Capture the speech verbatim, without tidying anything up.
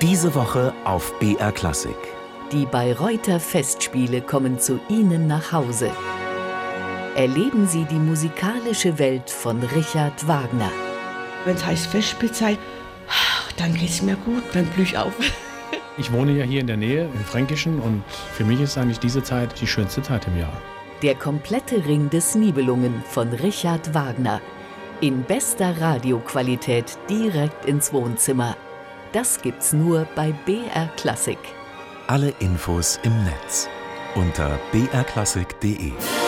Diese Woche auf B R Klassik. Die Bayreuther Festspiele kommen zu Ihnen nach Hause. Erleben Sie die musikalische Welt von Richard Wagner. Wenn es heißt Festspielzeit, dann geht es mir gut, dann blühe ich auf. Ich wohne ja hier in der Nähe, im Fränkischen, und für mich ist eigentlich diese Zeit die schönste Zeit im Jahr. Der komplette Ring des Nibelungen von Richard Wagner. In bester Radioqualität direkt ins Wohnzimmer. Das gibt's nur bei B R Klassik. Alle Infos im Netz unter b r klassik punkt d e.